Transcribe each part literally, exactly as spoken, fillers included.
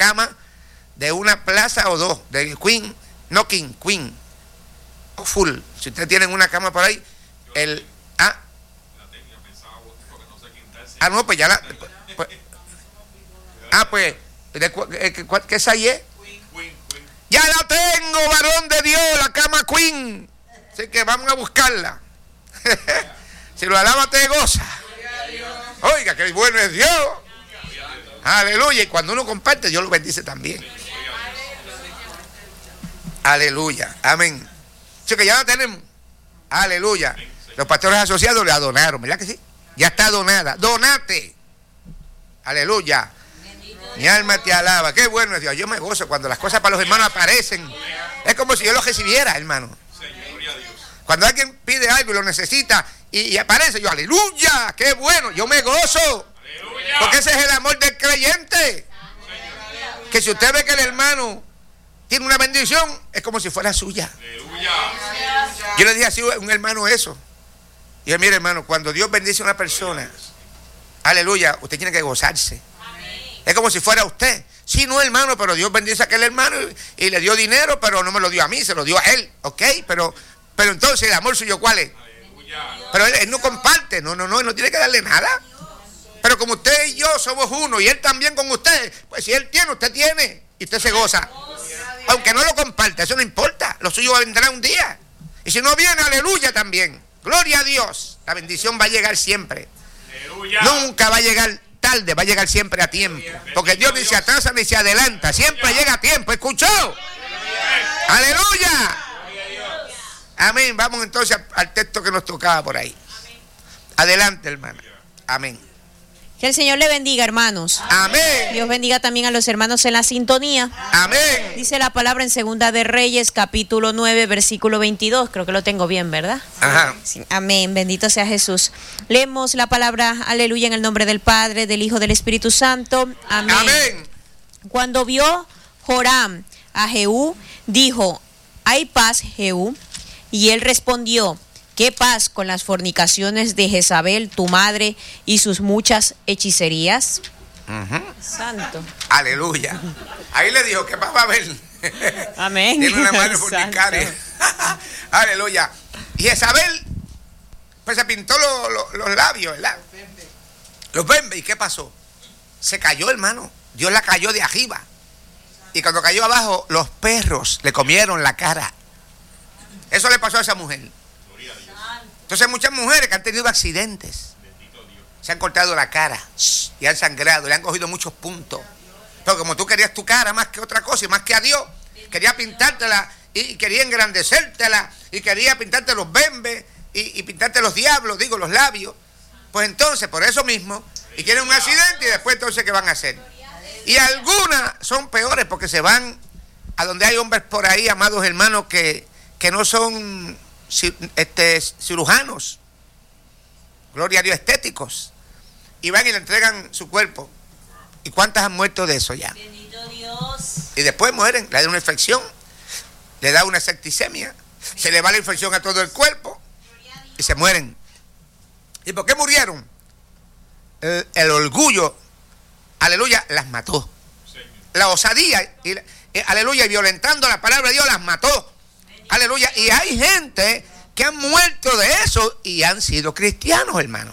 cama de una plaza o dos, de Queen, no King, Queen, full. Si ustedes tienen una cama por ahí, el... Ah, ah no, pues ya la... Pues, ah, pues, ¿de, ¿qué, qué es ahí? Ya la tengo, varón de Dios, la cama Queen. Así que vamos a buscarla. Si lo alaba te goza. Oiga, qué bueno es Dios. Aleluya. Y cuando uno comparte, Dios lo bendice también. Aleluya. Amén. Así que ya la tenemos. Aleluya. Los pastores asociados le donaron, ¿verdad que sí? Ya está donada. Donate. Aleluya. Mi alma te alaba. Qué bueno es Dios. Yo me gozo cuando las cosas para los hermanos aparecen. Es como si yo los recibiera, hermano. Cuando alguien pide algo y lo necesita y, y aparece, yo, aleluya, qué bueno. Yo me gozo. Porque ese es el amor del creyente. Que si usted ve que el hermano tiene una bendición, es como si fuera suya. Yo le dije así a un hermano eso. Y dije, mire hermano, cuando Dios bendice a una persona, aleluya, usted tiene que gozarse. Es como si fuera usted. Sí, no, hermano, pero Dios bendice a aquel hermano y, y le dio dinero, pero no me lo dio a mí, se lo dio a él. Ok, pero, pero entonces el amor suyo, ¿cuál es? Pero él, él no comparte, no, no, no, él no tiene que darle nada. Pero como usted y yo somos uno y él también con usted, pues si él tiene, usted tiene y usted se goza. Aunque no lo comparte, eso no importa, lo suyo vendrá un día. Y si no viene, aleluya también. Gloria a Dios, la bendición va a llegar siempre. Nunca va a llegar tarde, va a llegar siempre a tiempo. Porque Dios ni se atrasa ni se adelanta, siempre llega a tiempo. ¿Escuchó? Aleluya. Amén. Vamos entonces al texto que nos tocaba por ahí. Adelante, hermana. Amén. Que el Señor le bendiga, hermanos. Amén. Dios bendiga también a los hermanos en la sintonía. Amén. Dice la palabra en Segunda de Reyes, capítulo nueve, versículo veintidós. Creo que lo tengo bien, ¿verdad? Ajá. Sí, amén. Bendito sea Jesús. Leemos la palabra, aleluya, en el nombre del Padre, del Hijo, del Espíritu Santo. Amén. Amén. Cuando vio Joram a Jehú, dijo, ¿hay paz, Jehú? Y él respondió, ¿qué paz con las fornicaciones de Jezabel, tu madre, y sus muchas hechicerías? Uh-huh. Santo. Aleluya. Ahí le dijo, ¿qué paz va a haber? Amén. Tiene una madre fornicaria. Aleluya. Y Jezabel, pues se pintó lo, lo, los labios, ¿verdad? Los bembes. ¿Y qué pasó? Se cayó, hermano. Dios la cayó de arriba. Y cuando cayó abajo, los perros le comieron la cara. Eso le pasó a esa mujer. Entonces muchas mujeres que han tenido accidentes, se han cortado la cara y han sangrado, le han cogido muchos puntos. Pero como tú querías tu cara más que otra cosa y más que a Dios, querías pintártela y quería engrandecértela y quería pintarte los bembes y, y pintarte los diablos, digo, los labios. Pues entonces, por eso mismo, y tienen un accidente y después entonces, ¿qué van a hacer? Y algunas son peores porque se van a donde hay hombres por ahí, amados hermanos, que, que no son este, cirujanos, gloria a Dios, estéticos, y van y le entregan su cuerpo. ¿Y cuántas han muerto de eso ya? Bendito Dios. Y después mueren, le da una infección, le da una septicemia, se le va la infección a todo el cuerpo y se mueren. ¿Y por qué murieron? El, el orgullo, aleluya, las mató. La osadía, y, y, aleluya, y violentando la palabra de Dios las mató. Aleluya. Y hay gente que han muerto de eso y han sido cristianos, hermano.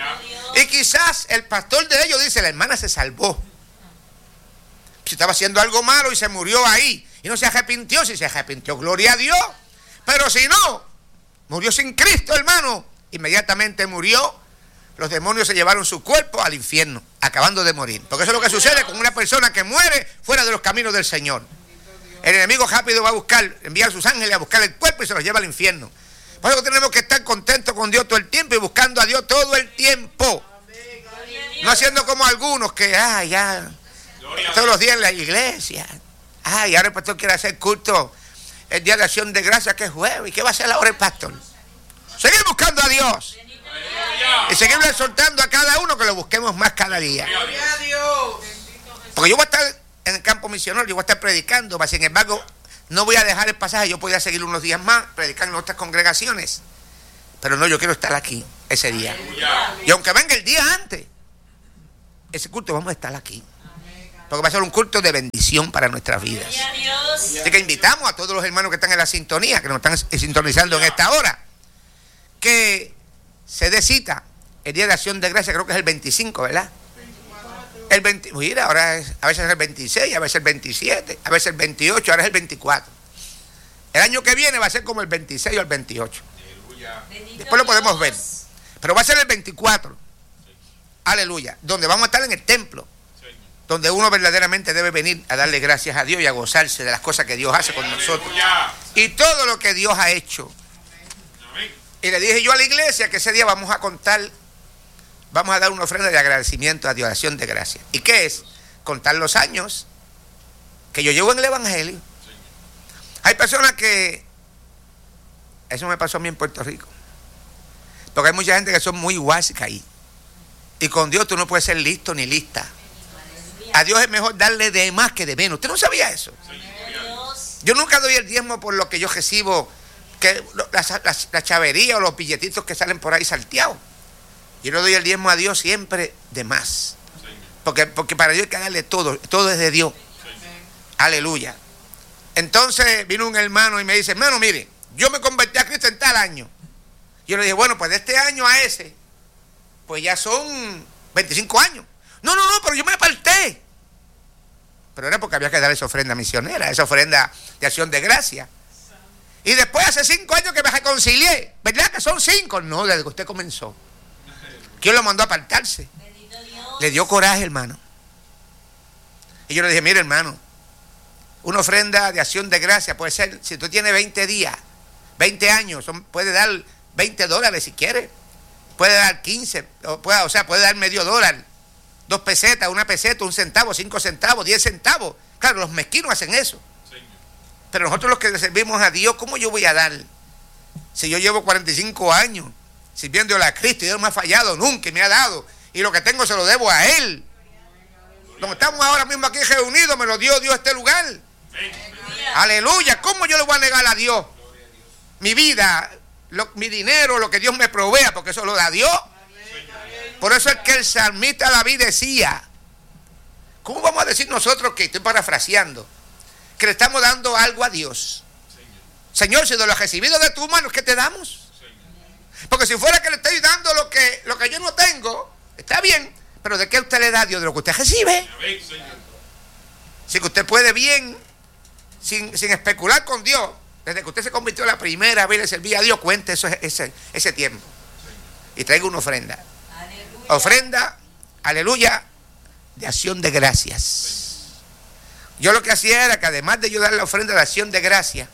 Y quizás el pastor de ellos dice, la hermana se salvó. Si estaba haciendo algo malo y se murió ahí y no se arrepintió, si se arrepintió, gloria a Dios. Pero si no, murió sin Cristo, hermano, inmediatamente murió. Los demonios se llevaron su cuerpo al infierno, acabando de morir. Porque eso es lo que sucede con una persona que muere fuera de los caminos del Señor. El enemigo rápido va a buscar, enviar a sus ángeles a buscar el cuerpo y se los lleva al infierno. Por eso tenemos que estar contentos con Dios todo el tiempo y buscando a Dios todo el tiempo. No haciendo como algunos que, ah, ya, todos los días en la iglesia. Ah, y ahora el pastor quiere hacer culto el día de acción de gracias, que es jueves. ¿Y qué va a hacer ahora el pastor? Seguir buscando a Dios. Y seguirle exhortando a cada uno que lo busquemos más cada día. Porque yo voy a estar en el campo misionero, yo voy a estar predicando, pero sin embargo, no voy a dejar el pasaje, yo podría seguir unos días más, predicando en otras congregaciones. Pero no, yo quiero estar aquí ese día. Y aunque venga el día antes, ese culto vamos a estar aquí. porque va a ser un culto de bendición para nuestras vidas. Así que invitamos a todos los hermanos que están en la sintonía, que nos están sintonizando en esta hora, que se dé cita el Día de Acción de Gracia, creo que es el veinticinco, ¿verdad? El veinte, mira, ahora es, a veces es el veintiséis, a veces el veintisiete, a veces el veintiocho, ahora es el veinticuatro. El año que viene va a ser como el veintiséis o el veintiocho. Después lo podemos ver. Pero va a ser el veinticuatro. Aleluya. Donde vamos a estar en el templo. Donde uno verdaderamente debe venir a darle gracias a Dios y a gozarse de las cosas que Dios hace con nosotros. Y todo lo que Dios ha hecho. Y le dije yo a la iglesia que ese día vamos a contar, vamos a dar una ofrenda de agradecimiento a Dios, de acción de gracia. ¿Y qué es? Contar los años que yo llevo en el Evangelio. Hay personas que, eso me pasó a mí en Puerto Rico, porque hay mucha gente que son muy básicas ahí. Y con Dios tú no puedes ser listo ni lista. A Dios es mejor darle de más que de menos. ¿Usted no sabía eso? Yo nunca doy el diezmo por lo que yo recibo, que la, la, la chavería o los billetitos que salen por ahí salteados. Yo le doy el diezmo a Dios siempre de más. Porque, porque para Dios hay que darle todo. Todo es de Dios. Aleluya. Entonces vino un hermano y me dice, hermano, mire, yo me convertí a Cristo en tal año. Yo le dije, bueno, pues de este año a ese, pues ya son veinticinco años. No, no, no, pero yo me aparté. Pero era porque había que dar esa ofrenda misionera, esa ofrenda de acción de gracia. Y después hace cinco años que me reconcilié. ¿Verdad que son cinco? No, desde que usted comenzó. ¿Quién lo mandó a apartarse? Le dio coraje, hermano. Y yo le dije, mire, hermano, una ofrenda de acción de gracia puede ser, si tú tienes veinte días, veinte años, son, puede dar veinte dólares si quiere. Puede dar quince, o, puede, o sea, puede dar medio dólar, dos pesetas, una peseta, un centavo, cinco centavos, diez centavos. Claro, los mezquinos hacen eso. Pero nosotros los que le servimos a Dios, ¿cómo yo voy a dar? Si yo llevo cuarenta y cinco años sirviéndole a Cristo y Dios no me ha fallado nunca y me ha dado, y lo que tengo se lo debo a Él. Donde estamos ahora mismo aquí reunidos, me lo dio Dios este lugar. Aleluya. ¿Cómo yo le voy a negar a Dios mi vida, lo, mi dinero, lo que Dios me provea? Porque eso lo da Dios. Por eso es que el salmista David decía, ¿cómo vamos a decir nosotros, que estoy parafraseando, que le estamos dando algo a Dios? Señor, si de lo recibido de tus manos, ¿qué te damos? Porque si fuera que le estoy dando lo que, lo que yo no tengo, está bien, pero ¿de qué usted le da a Dios? De lo que usted recibe. Así que usted puede bien, sin, sin especular con Dios, desde que usted se convirtió la primera vez y le servía a Dios, cuente eso, ese, ese tiempo. Y traiga una ofrenda. Aleluya. Ofrenda, aleluya, de acción de gracias. Yo lo que hacía era que además de yo dar la ofrenda de acción de gracias,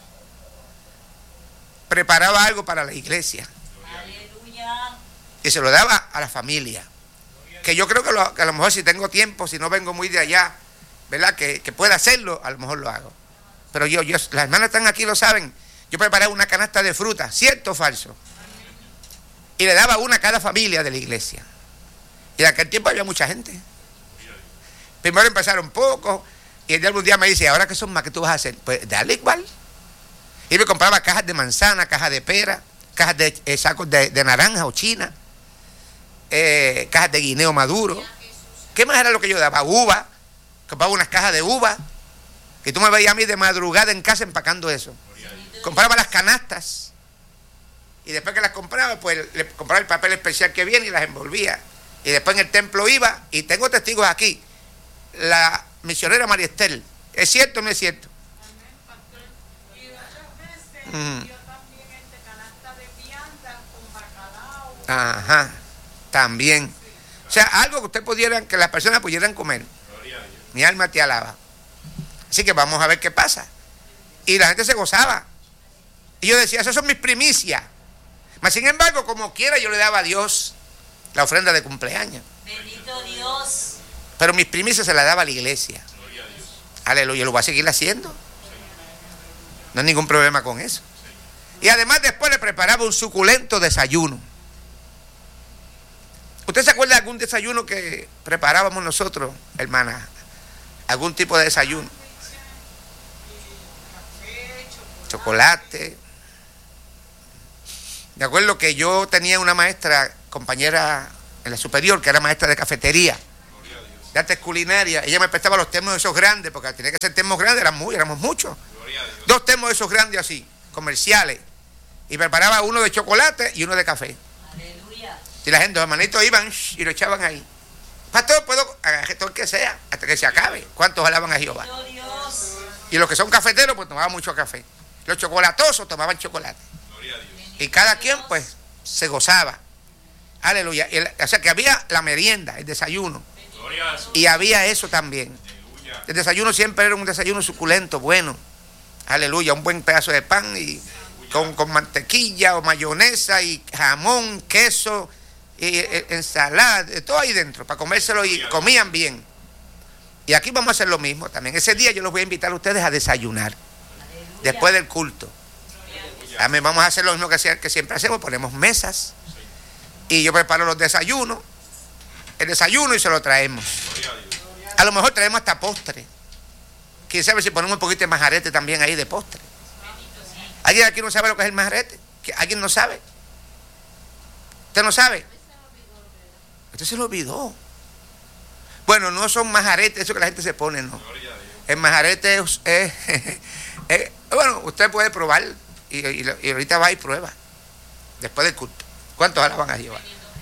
preparaba algo para la iglesia. Aleluya. Y se lo daba a la familia. Que yo creo que, lo, que a lo mejor si tengo tiempo, si no vengo muy de allá, ¿verdad? Que, que pueda hacerlo, a lo mejor lo hago. Pero yo, yo, las hermanas están aquí, lo saben. Yo preparé una canasta de fruta, ¿cierto o falso? Y le daba una a cada familia de la iglesia. Y en aquel tiempo había mucha gente. Primero empezaron pocos, y el día algún día me dice, ¿ahora qué son más que tú vas a hacer? Pues dale igual. Y me compraba cajas de manzana, cajas de pera, cajas de eh, sacos de, de naranja o china, eh, cajas de guineo maduro. ¿Qué más era lo que yo daba? Uva. Compraba unas cajas de uva. Que tú me veías a mí de madrugada en casa empacando eso. Compraba las canastas. Y después que las compraba, pues le compraba el papel especial que viene y las envolvía. Y después en el templo iba, y tengo testigos aquí. La misionera María Estel. ¿Es cierto o no es cierto? Mm. Ajá, también. O sea, algo que usted pudiera, que las personas pudieran comer. Mi alma te alaba. Así que vamos a ver qué pasa. Y la gente se gozaba. Y yo decía, esas son mis primicias. Mas sin embargo, como quiera, yo le daba a Dios la ofrenda de cumpleaños. Bendito Dios. Pero mis primicias se las daba a la iglesia. Aleluya, lo voy a seguir haciendo. No hay ningún problema con eso. Y además después le preparaba un suculento desayuno. ¿Usted se acuerda de algún desayuno que preparábamos nosotros, hermana? ¿Algún tipo de desayuno? Chocolate. Me acuerdo que yo tenía una maestra, compañera en la superior, que era maestra de cafetería, de artes culinarias. Ella me prestaba los termos esos grandes, porque tenía que ser termos grandes, eran muy, éramos muchos. Dos termos esos grandes así, comerciales. Y preparaba uno de chocolate y uno de café. Aleluya. Y la gente, los hermanitos iban y lo echaban ahí. Pastor, puedo agarrar todo el que sea, hasta que se acabe. ¿Cuántos alaban a Jehová? Dios. Y los que son cafeteros, pues tomaban mucho café. Los chocolatosos tomaban chocolate. Gloria a Dios. Y cada quien, pues, se gozaba. Aleluya. El, o sea que había la merienda, el desayuno. Y había eso también. Aleluya. El desayuno siempre era un desayuno suculento, bueno. Aleluya. Un buen pedazo de pan y con, con mantequilla o mayonesa y jamón, queso, y, y, ensalada, todo ahí dentro, para comérselo, y comían bien. Y aquí vamos a hacer lo mismo también. Ese día yo los voy a invitar a ustedes a desayunar. Aleluya. Después del culto. Amén. Vamos a hacer lo mismo que, que siempre hacemos. Ponemos mesas y yo preparo los desayunos, el desayuno, y se lo traemos. A lo mejor traemos hasta postre. Quién sabe si ponemos un poquito de majarete también ahí de postre. ¿Alguien aquí no sabe lo que es el majarete? ¿Alguien no sabe? ¿Usted no sabe? Usted se lo olvidó. Bueno, no son majaretes, eso que la gente se pone, no. El majarete es, es, es bueno, usted puede probar y, y, y ahorita va y prueba después del culto. ¿Cuántos alaban a Jehová?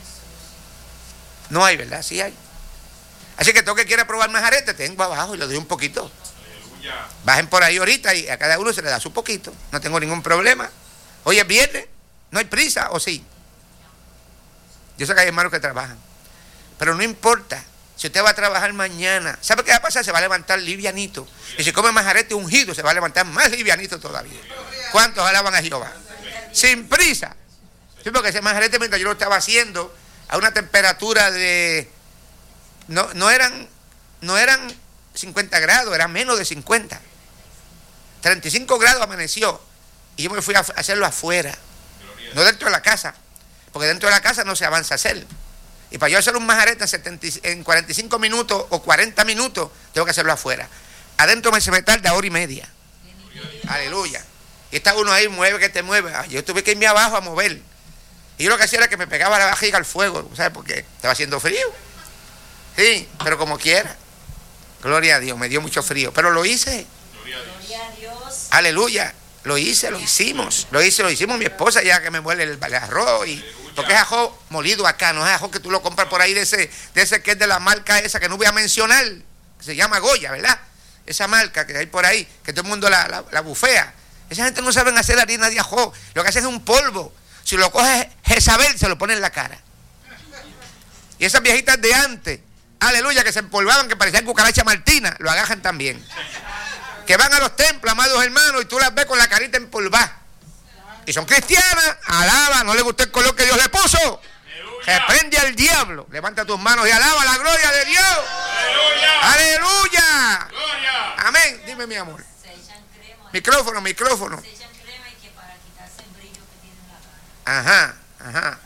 No hay, ¿verdad? Sí hay. Así que todo que quiera probar majarete, tengo abajo y le doy un poquito. Bajen por ahí ahorita y a cada uno se le da su poquito. No tengo ningún problema. Hoy es viernes, no hay prisa, ¿o sí? Yo sé que hay hermanos que trabajan, pero no importa. Si usted va a trabajar mañana, ¿sabe qué va a pasar? Se va a levantar livianito. Y si come majarete ungido, se va a levantar más livianito todavía. ¿Cuántos alaban a Jehová? Sin prisa. Sí, porque ese majarete, mientras yo lo estaba haciendo a una temperatura de... No, no eran, no eran cincuenta grados, eran menos de cincuenta. treinta y cinco grados amaneció. Y yo me fui a hacerlo afuera, no dentro de la casa, porque dentro de la casa no se avanza a hacer. Y para yo hacer un majarete en, setenta, en cuarenta y cinco minutos o cuarenta minutos, tengo que hacerlo afuera. Adentro me se me tarda hora y media. Aleluya. Y está uno ahí, mueve que te mueve. Ay, yo tuve que irme abajo a mover. Y yo lo que hacía era que me pegaba la vajiga al fuego, ¿sabes por qué? Estaba haciendo frío. Sí, pero como quiera. Gloria a Dios, me dio mucho frío, pero lo hice. Gloria a Dios. Aleluya. Lo hice, lo hicimos. Lo hice, lo hicimos mi esposa, ya que me muele el, el arroz. Y, porque es ajo molido acá, no es ajo que tú lo compras por ahí de ese, de ese que es de la marca esa que no voy a mencionar, que se llama Goya, ¿verdad? Esa marca que hay por ahí, que todo el mundo la, la, la bufea. Esa gente no sabe hacer harina de ajo. Lo que hacen es un polvo. Si lo coge Jezabel, se lo pone en la cara. Y esas viejitas de antes, aleluya, que se empolvaban, que parecían cucaracha martina, lo agajan también. Que van a los templos, amados hermanos, y tú las ves con la carita empolvada. Y son cristianas, alaba, no le gustó el color que Dios le puso. Reprende al diablo. Levanta tus manos y alaba la gloria de Dios. Aleluya. Aleluya. Gloria. Amén. Dime, mi amor. Se echan crema. Micrófono, micrófono. Se echan crema y que para quitarse el brillo que tiene en la cara. Ajá, ajá.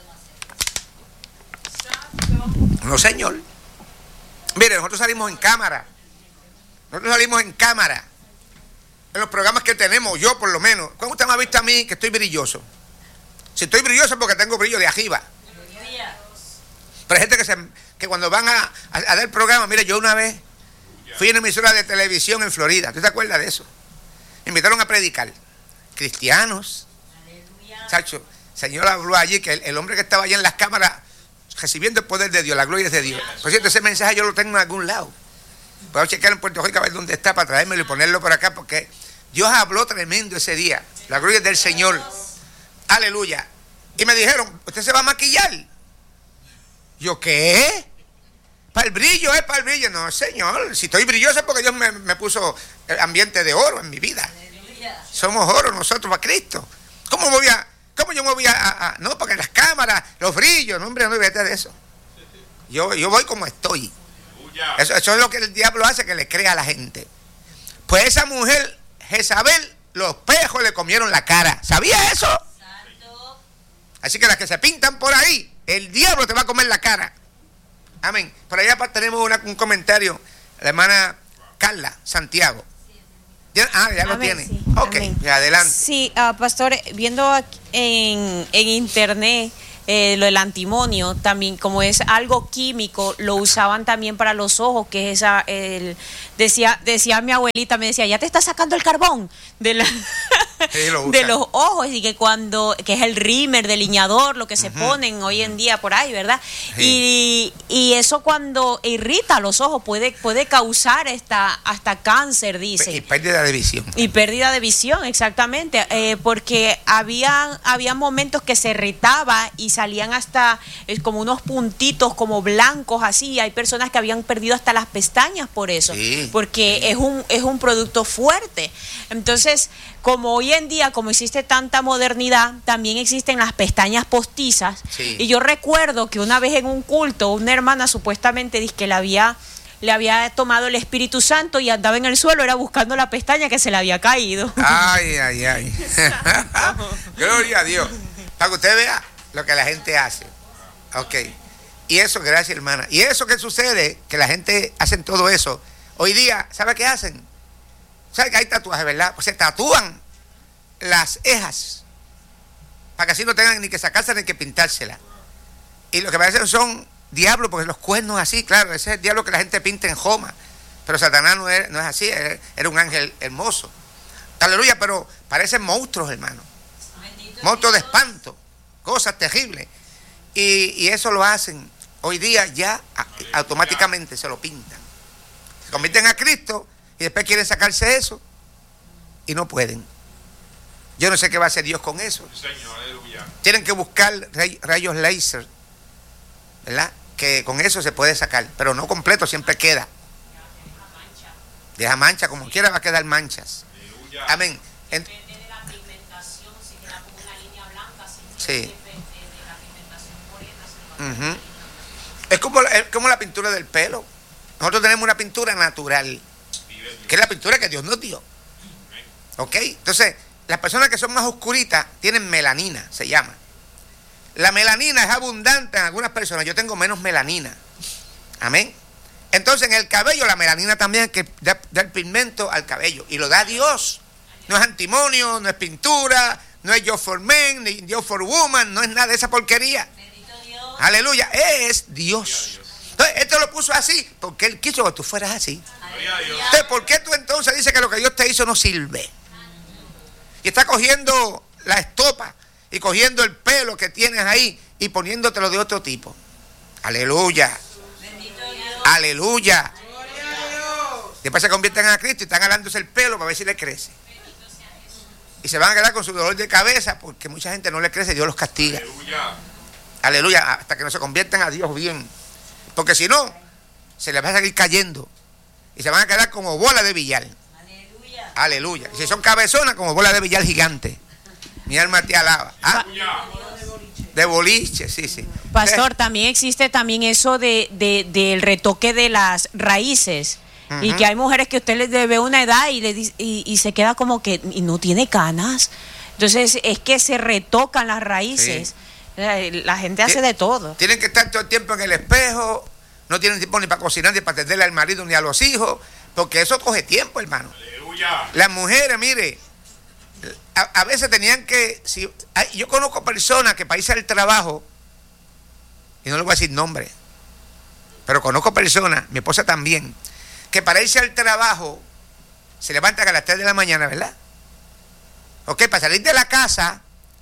No, señor. Mire, nosotros salimos en cámara. Nosotros salimos en cámara. En los programas que tenemos, yo por lo menos. ¿Cuándo usted me ha visto a mí que estoy brilloso? Si estoy brilloso es porque tengo brillo de arriba. Pero hay gente que, se, que cuando van a, a, a dar programa, mire, yo una vez fui en una emisora de televisión en Florida. ¿Tú te acuerdas de eso? Me invitaron a predicar. Cristianos. Chacho, el Señor habló allí que el, el hombre que estaba allí en las cámaras recibiendo el poder de Dios, la gloria es de Dios. Por cierto, ese mensaje yo lo tengo en algún lado. Puedo chequear en Puerto Rico a ver dónde está para traérmelo y ponerlo por acá, porque Dios habló tremendo ese día. La gloria es del Señor. Aleluya. Y me dijeron, ¿usted se va a maquillar? Yo, ¿qué? ¿Para el brillo? ¿Es para el brillo? No, Señor. Si estoy brilloso es porque Dios me, me puso el ambiente de oro en mi vida. Somos oro nosotros para Cristo. ¿Cómo voy a, cómo yo me voy a, a, a no, porque las cámaras, los brillos, no, hombre, no vete de eso. Yo, yo voy como estoy. Eso, eso es lo que el diablo hace, que le crea a la gente. Pues esa mujer, Jezabel, los pejos le comieron la cara. ¿Sabía eso? Santo. Así que las que se pintan por ahí, el diablo te va a comer la cara. Amén. Por allá tenemos una, un comentario, la hermana Carla Santiago. Ah, ya lo tiene. Sí. Ok, amén. Adelante. Sí, uh, pastor, viendo en, en internet eh, lo del antimonio, también como es algo químico, lo usaban también para los ojos, que es esa, el, decía, decía mi abuelita, me decía, ya te está sacando el carbón de, la, de los ojos, y que cuando, que es el rímer, delineador, lo que se uh-huh. ponen hoy en día por ahí, ¿verdad? Sí. Y, y eso cuando irrita los ojos puede, puede causar hasta, hasta cáncer, dice. Y pérdida de visión. Y pérdida de visión, exactamente, eh, porque había, había momentos que se irritaba y salían hasta eh, como unos puntitos como blancos así. Hay personas que habían perdido hasta las pestañas por eso, sí, porque sí. es un es un producto fuerte. Entonces, como hoy en día, como existe tanta modernidad, también existen las pestañas postizas. Sí. Y yo recuerdo que una vez en un culto, una hermana supuestamente dice que la había le había tomado el Espíritu Santo y andaba en el suelo, era buscando la pestaña que se le había caído. Ay, ay, ay. Gloria a Dios. Para que usted vea lo que la gente hace. Ok. Y eso, gracias, hermana. Y eso que sucede, que la gente hace todo eso. Hoy día, ¿sabe qué hacen? ¿Sabe que hay tatuajes, verdad? Pues se tatúan las cejas para que así no tengan ni que sacárselas ni que pintárselas. Y lo que parecen son diablos, porque los cuernos así, claro, ese es el diablo que la gente pinta en Joma. Pero Satanás no es, no es así, era un ángel hermoso. Aleluya, pero parecen monstruos, hermano. Monstruos de espanto, cosas terribles. Y, y eso lo hacen. Hoy día ya automáticamente se lo pintan. Se convierten a Cristo y después quieren sacarse eso y no pueden. Yo no sé qué va a hacer Dios con eso. Tienen que buscar rayos láser, ¿verdad? Que con eso se puede sacar, pero no completo, siempre queda. Deja mancha, como quiera va a quedar manchas. Amén. En... Depende de la pigmentación, si queda como una línea blanca, si sí. Depende de la pigmentación morena. Uh-huh. Es como, es como la pintura del pelo. Nosotros tenemos una pintura natural, que es la pintura que Dios nos dio. ¿Ok? Entonces, las personas que son más oscuritas tienen melanina, se llama. La melanina es abundante en algunas personas. Yo tengo menos melanina. Amén. Entonces, en el cabello, la melanina también que da, da el pigmento al cabello. Y lo da Dios. No es antimonio, no es pintura, no es yo for men, ni yo for woman, no es nada de esa porquería. Dios. Aleluya. Es Dios. Entonces, esto lo puso así porque Él quiso que tú fueras así. Entonces, ¿por qué tú entonces dices que lo que Dios te hizo no sirve? Y está cogiendo la estopa y cogiendo el pelo que tienes ahí y poniéndotelo de otro tipo. Aleluya. Aleluya. Después se convierten a Cristo y están jalándose el pelo para ver si le crece. Y se van a quedar con su dolor de cabeza porque mucha gente no le crece, Dios los castiga. Aleluya. Aleluya, hasta que no se conviertan a Dios bien. Porque si no, se les va a seguir cayendo. Y se van a quedar como bola de billar. Aleluya. Aleluya. Y si son cabezonas, como bola de billar gigante. Mi alma te alaba. ¿Ah? De boliche, sí, sí. Pastor, también existe también eso de, de del retoque de las raíces. Uh-huh. Y que hay mujeres que usted les debe una edad y, le, y, y se queda como que y no tiene canas. Entonces es que se retocan las raíces. Sí. La gente hace de todo. Tienen que estar todo el tiempo en el espejo. No tienen tiempo ni para cocinar, ni para atenderle al marido, ni a los hijos. Porque eso coge tiempo, hermano. Aleluya. Las mujeres, mire, a, a veces tenían que... Si, hay, yo conozco personas que para irse al trabajo, y no le voy a decir nombre, pero conozco personas, mi esposa también, que para irse al trabajo se levantan a las tres de la mañana, ¿verdad? Ok, para salir de la casa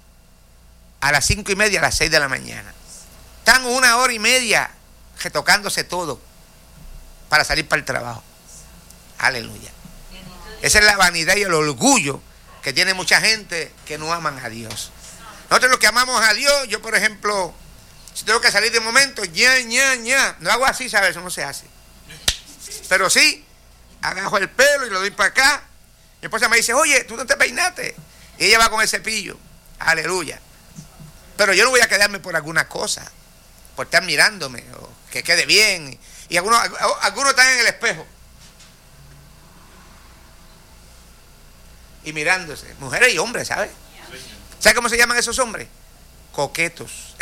a las cinco y media, a las seis de la mañana. Están una hora y media retocándose todo para salir para el trabajo. Aleluya. Esa es la vanidad y el orgullo que tiene mucha gente que no aman a Dios. Nosotros los que amamos a Dios, yo por ejemplo, si tengo que salir de momento, ña, ña, ña, no hago así, ¿sabes? Eso no se hace. Pero sí, agajo el pelo y lo doy para acá. Mi esposa me dice, oye, tú no te peinaste. Y ella va con el cepillo. Aleluya. Pero yo no voy a quedarme por alguna cosa, por estar mirándome, o que quede bien. Y algunos, algunos están en el espejo y mirándose, mujeres y hombres, ¿sabes? ¿Sabes cómo se llaman esos hombres? Coquetos.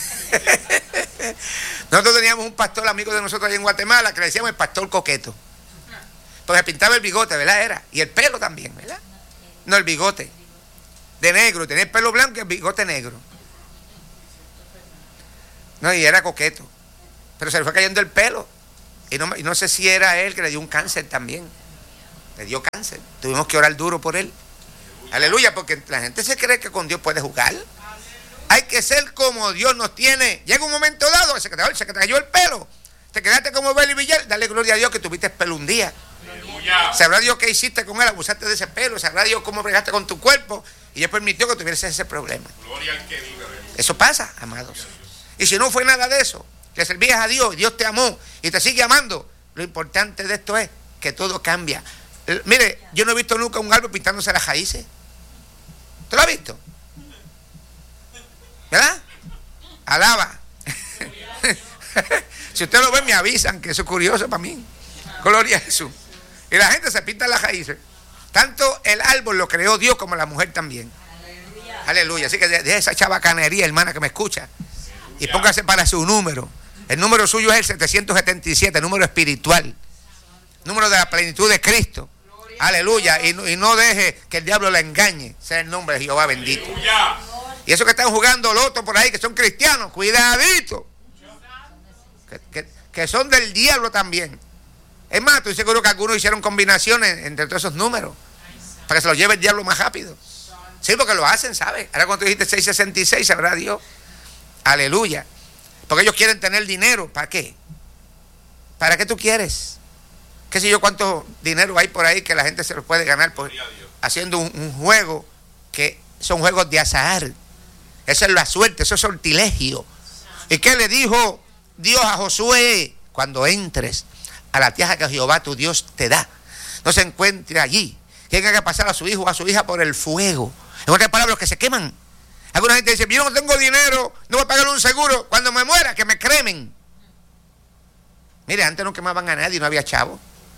Nosotros teníamos un pastor amigo de nosotros allá en Guatemala que le decíamos el pastor coqueto. Porque pintaba el bigote, ¿verdad? Era. Y el pelo también, ¿verdad? No, el bigote. De negro. Tenía el pelo blanco y el bigote negro. No, y era coqueto. Pero se le fue cayendo el pelo. Y no, y no sé si era él que le dio un cáncer también. Le dio cáncer. Tuvimos que orar duro por él. Aleluya, porque la gente se cree que con Dios puede jugar. Hay que ser como Dios nos tiene. Llega un momento dado que se te, se te cayó el pelo. Te quedaste como Beli Villar. Dale gloria a Dios que tuviste pelo un día. Aleluya. Sabrá Dios qué hiciste con él, abusaste de ese pelo. Sabrá Dios cómo bregaste con tu cuerpo. Y Dios permitió que tuvieras ese problema. Gloria al que vive. Eso pasa, amados. Y si no fue nada de eso, que servías a Dios, Dios te amó y te sigue amando, lo importante de esto es que todo cambia. Eh, mire, yo no he visto nunca un árbol pintándose las raíces. ¿Tú lo has visto? ¿Verdad? Alaba. Si usted lo ve, me avisan, que eso es curioso para mí. Gloria a Jesús. Y la gente se pinta las raíces. Tanto el árbol lo creó Dios como la mujer también. Aleluya. Aleluya. Así que deje esa chabacanería, hermana, que me escucha. Y póngase para su número. El número suyo es el setecientos setenta y siete, número espiritual. Número de la plenitud de Cristo. Aleluya. Y no, y no deje que el diablo la engañe. Sea el nombre de Jehová bendito. Aleluya. Y esos que están jugando loto por ahí, que son cristianos, cuidadito. Que, que, que son del diablo también. Es más, estoy seguro que algunos hicieron combinaciones entre todos esos números para que se los lleve el diablo más rápido. Sí, porque lo hacen, ¿sabes? Ahora cuando tú dijiste seiscientos sesenta y seis, sabrá Dios. Aleluya. Porque ellos quieren tener dinero. ¿Para qué? ¿Para qué tú quieres? ¿Qué sé yo cuánto dinero hay por ahí que la gente se lo puede ganar por, haciendo un, un juego que son juegos de azar? Esa es la suerte, eso es sortilegio. ¿Y qué le dijo Dios a Josué? Cuando entres a la tierra que Jehová tu Dios te da, no se encuentre allí quien haga pasar a su hijo o a su hija por el fuego. En otras palabras, los que se queman. Alguna gente dice, yo no tengo dinero, no voy a pagar un seguro, cuando me muera, que me cremen. Mire, antes no quemaban a nadie, no había chavo.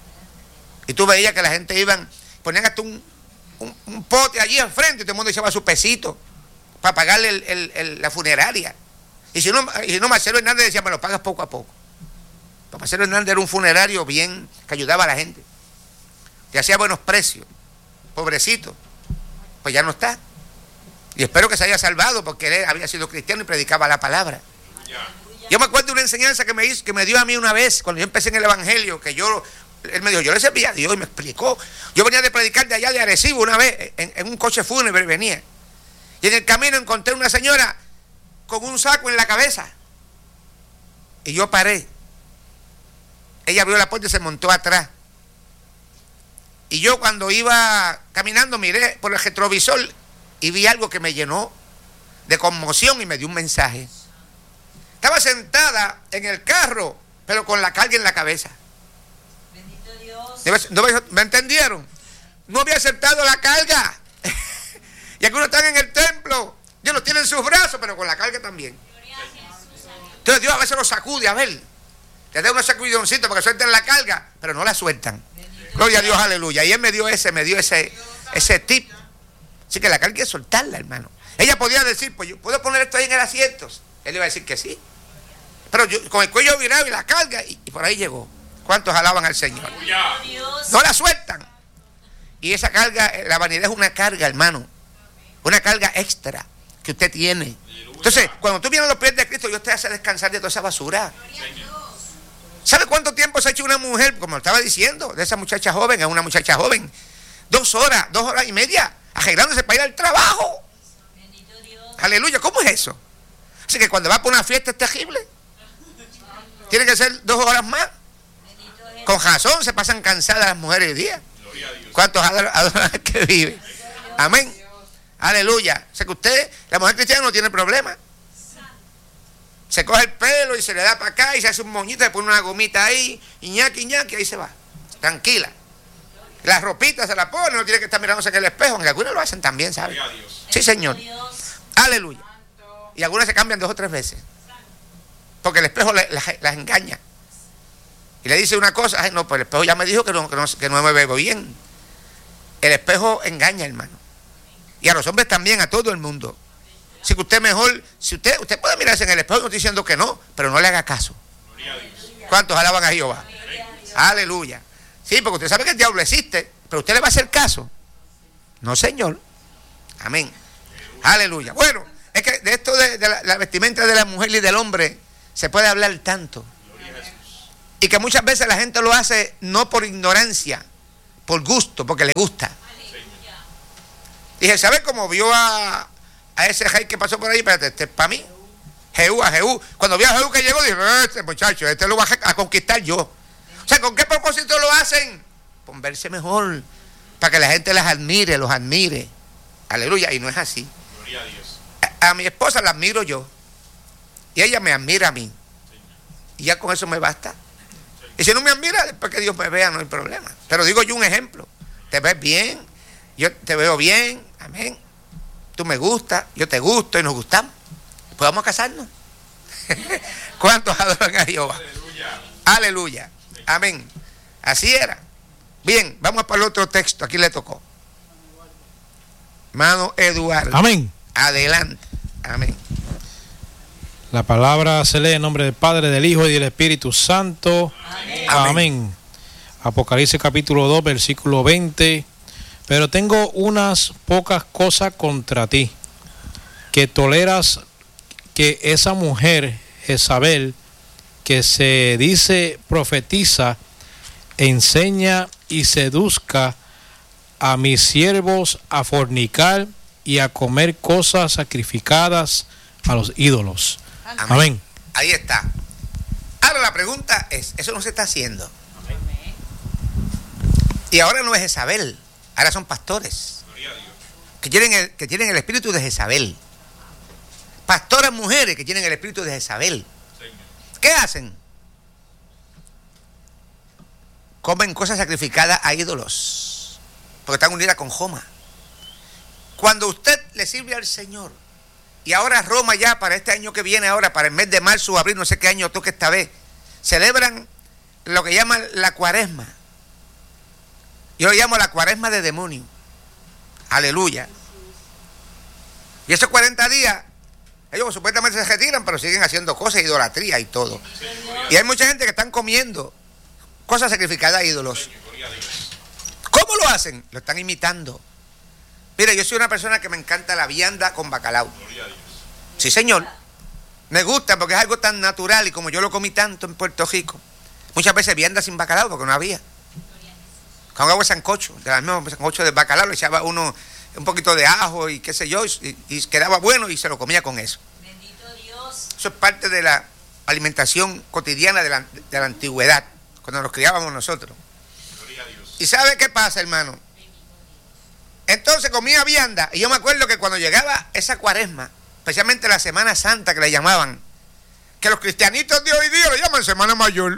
Y tú veías que la gente iban, ponían hasta un, un, un pote allí enfrente y todo el mundo echaba su pesito para pagarle el, el, el, la funeraria. Y si no, y si no, Marcelo Hernández decía, me lo pagas poco a poco. Pero Marcelo Hernández era un funerario bien, que ayudaba a la gente. Que hacía buenos precios. Pobrecito. Pues ya no está. Y espero que se haya salvado porque él había sido cristiano y predicaba la palabra. Yo me acuerdo de una enseñanza que me hizo, que me dio a mí una vez, cuando yo empecé en el evangelio, que yo, él me dijo, yo le servía a Dios y me explicó. Yo venía de predicar de allá de Arecibo una vez, en, en un coche fúnebre venía. Y en el camino encontré una señora con un saco en la cabeza. Y yo paré. Ella abrió la puerta y se montó atrás. Y yo cuando iba caminando miré por el retrovisor y vi algo que me llenó de conmoción y me dio un mensaje. Estaba sentada en el carro, pero con la carga en la cabeza. Bendito Dios. ¿No me entendieron? No había aceptado la carga. Y algunos están en el templo. Dios los tiene en sus brazos, pero con la carga también. Entonces Dios a veces los sacude, a ver. Les da unos sacudidoncitos para que suelten la carga, pero no la sueltan. Gloria a Dios, aleluya. Y él me dio ese, me dio ese, ese tip. Así que la carga hay que soltarla, hermano. Ella podía decir, pues yo puedo poner esto ahí en el asiento. Él iba a decir que sí. Pero yo, con el cuello virado y la carga, y, y por ahí llegó. ¿Cuántos alaban al Señor? No la sueltan. Y esa carga, la vanidad es una carga, hermano. Una carga extra que usted tiene. Entonces, cuando tú vienes a los pies de Cristo, Dios te hace descansar de toda esa basura. ¿Sabe cuánto tiempo se ha hecho una mujer, como estaba diciendo, de esa muchacha joven, es una muchacha joven? Dos horas, dos horas y media, arreglándose para ir al trabajo. Aleluya, ¿cómo es eso? Así que cuando va por una fiesta es terrible. Tiene que ser dos horas más. Con razón se pasan cansadas las mujeres hoy día. ¿Cuántos adoran al que vive? Amén. Aleluya. O sea que usted, la mujer cristiana no tiene problema. Se coge el pelo y se le da para acá y se hace un moñito, se pone una gomita ahí, iñaki, iñaki, ahí se va. Tranquila. Las ropitas se la pone, no tiene que estar mirándose en el espejo, aunque algunos lo hacen también, ¿sabe? Sí, Señor. Aleluya. Y algunas se cambian dos o tres veces. Porque el espejo las, las engaña. Y le dice una cosa, ay no, pues el espejo ya me dijo que no, que no, que no me veo bien. El espejo engaña, hermano. Y a los hombres también, a todo el mundo. Así que usted mejor, si usted, usted puede mirarse en el espejo, no estoy diciendo que no, pero no le haga caso. ¿Cuántos alaban a Jehová? Aleluya. Sí, porque usted sabe que el diablo existe, pero usted le va a hacer caso. No, Señor. Amén. Aleluya. Bueno, es que de esto de, de la, la vestimenta de la mujer y del hombre, se puede hablar tanto. Y que muchas veces la gente lo hace no por ignorancia, por gusto, porque le gusta. Dije, ¿sabes cómo vio a, a ese rey que pasó por ahí? Espérate, este es para mí. Jehú, a Jehú. Cuando vi a Jehú que llegó, dije, este muchacho, este lo va a conquistar yo. O sea, ¿con qué propósito lo hacen? Con verse mejor, para que la gente las admire, los admire. Aleluya, y no es así. Gloria a Dios. A, a mi esposa la admiro yo, y ella me admira a mí. Y ya con eso me basta. Y si no me admira, después que Dios me vea, no hay problema. Pero digo yo un ejemplo. Te ves bien, yo te veo bien, amén. Tú me gustas, yo te gusto y nos gustamos. Pues vamos a casarnos. ¿Cuántos adoran a Jehová? Aleluya. Aleluya. Amén. Así era. Bien, vamos para el otro texto. Aquí le tocó. Hermano Eduardo. Amén. Adelante. Amén. La palabra se lee en nombre del Padre, del Hijo y del Espíritu Santo. Amén. Amén. Amén. Apocalipsis capítulo dos, versículo veinte. Pero tengo unas pocas cosas contra ti, que toleras que esa mujer, Jezabel, que se dice profetiza, enseña y seduzca a mis siervos a fornicar y a comer cosas sacrificadas a los ídolos. Amén. Amén. Ahí está. Ahora la pregunta es, eso no se está haciendo. Amén. Y ahora no es Jezabel, ahora son pastores. Gloria a Dios. Que tienen el, que tienen el espíritu de Jezabel. Pastoras mujeres que tienen el espíritu de Jezabel. Señor. ¿Qué hacen? Comen cosas sacrificadas a ídolos, porque están unidas con Joma. Cuando usted le sirve al Señor, y ahora Roma ya para este año que viene, ahora para el mes de marzo o abril, no sé qué año toque esta vez, celebran lo que llaman la cuaresma. Yo lo llamo la cuaresma de demonio. Aleluya. Y esos cuarenta días, ellos supuestamente se retiran, pero siguen haciendo cosas, idolatría y todo. Y hay mucha gente que están comiendo cosas sacrificadas a ídolos. Gloria a Dios. ¿Cómo lo hacen? Lo están imitando. Mire, yo soy una persona que me encanta la vianda con bacalao. Gloria a Dios. Sí, señor. Me gusta porque es algo tan natural y como yo lo comí tanto en Puerto Rico. Muchas veces vianda sin bacalao porque no había. Con agua de sancocho, de la misma sancocho de bacalao, le echaba uno un poquito de ajo y qué sé yo, y, y quedaba bueno y se lo comía con eso. Bendito Dios. Eso es parte de la alimentación cotidiana de la, de la antigüedad, cuando nos criábamos nosotros. Gloria a Dios. ¿Y sabe qué pasa, hermano? Entonces comía vianda, y yo me acuerdo que cuando llegaba esa cuaresma, especialmente la Semana Santa que le llamaban, que los cristianitos de hoy día le llaman Semana Mayor.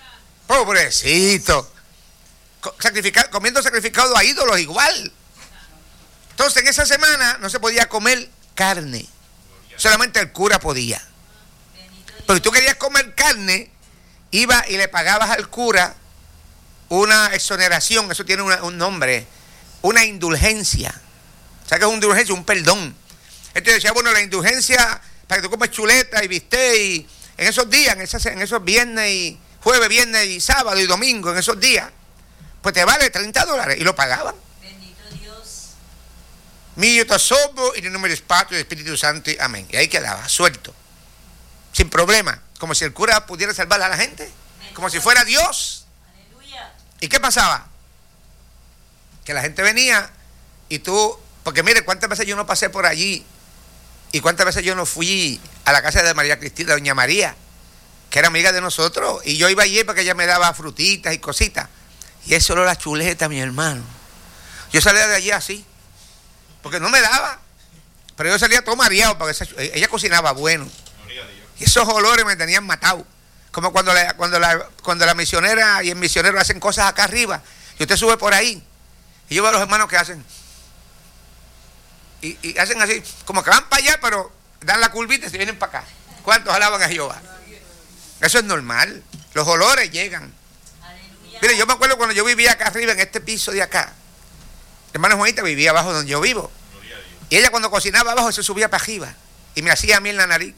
Pobrecito. Sacrificar, comiendo sacrificado a ídolos igual. Entonces en esa semana no se podía comer carne. Solamente el cura podía. Pero si tú querías comer carne, iba y le pagabas al cura una exoneración, eso tiene una, un nombre, una indulgencia. ¿Sabes qué es una indulgencia? Un perdón. Entonces decía, bueno, la indulgencia para que tú comes chuleta y bistec y en esos días, en, esas, en esos viernes y jueves, viernes y sábado y domingo, en esos días, pues te vale treinta dólares y lo pagaban. Bendito Dios. Mío tosobo y el nombre del Espíritu y del Espíritu Santo, y amén. Y ahí quedaba, suelto, sin problema, como si el cura pudiera salvar a la gente, como si fuera Dios. Aleluya. ¿Y qué pasaba? Que la gente venía y tú, porque mire, cuántas veces yo no pasé por allí y cuántas veces yo no fui a la casa de María Cristina, doña María, que era amiga de nosotros, y yo iba allí porque ella me daba frutitas y cositas, y eso era la chuleta, mi hermano. Yo salía de allí así, porque no me daba, pero yo salía todo mareado, porque esa, ella cocinaba bueno, Gloria a Dios. y esos olores me tenían matado, como cuando la, cuando la, cuando la misionera y el misionero hacen cosas acá arriba, y usted sube por ahí, y yo veo a los hermanos que hacen, y, y hacen así, como que van para allá, pero dan la curvita y se vienen para acá. ¿Cuántos alaban a Jehová? Eso es normal, los olores llegan. Aleluya. Mire, yo me acuerdo cuando yo vivía acá arriba, en este piso de acá, hermana Juanita vivía abajo donde yo vivo, Gloria a Dios. y ella cuando cocinaba abajo se subía para arriba, y me hacía a mí en la nariz.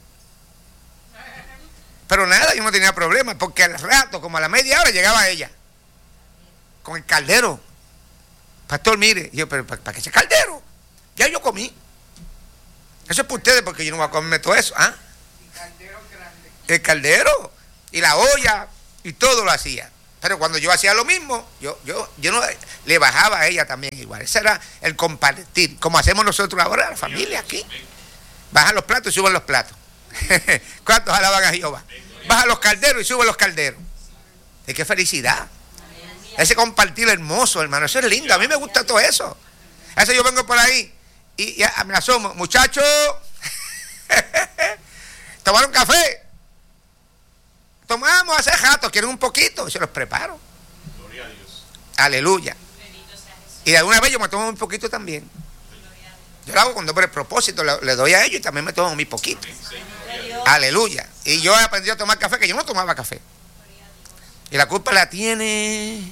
Pero nada, yo no tenía problema, porque al rato, como a la media hora, llegaba ella, con el caldero. Pastor, mire, y yo, pero ¿para qué ese caldero? Ya yo comí. Eso es para ustedes, porque yo no voy a comerme todo eso, ¿ah? el caldero y la olla y todo lo hacía. Pero cuando yo hacía lo mismo, yo, yo, yo no le bajaba a ella también igual. Ese era el compartir, como hacemos nosotros ahora, la familia aquí. Bajan los platos y suben los platos. ¿Cuántos alaban a Jehová? Bajan los calderos y suben los calderos. ¿Y qué felicidad? Ese compartir hermoso, hermano. Eso es lindo. A mí me gusta todo eso. A veces yo vengo por ahí y, y me asomo. Muchachos, ¿tomaron café? Tomamos hace rato, quieren un poquito y se los preparo. Gloria a Dios. Aleluya. Y de alguna vez yo me tomo un poquito también. Yo lo hago con doble propósito, le, le doy a ellos y también me tomo mi poquito. Aleluya. Y yo he aprendido a tomar café, que yo no tomaba café. Y la culpa la tiene